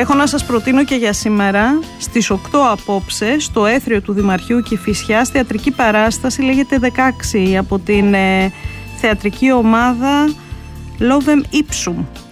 Έχω να σας προτείνω και για σήμερα στις 8 απόψε στο Έθριο του Δημαρχείου Κηφισιάς θεατρική παράσταση, λέγεται 16, από την θεατρική ομάδα Lovem Ipsum.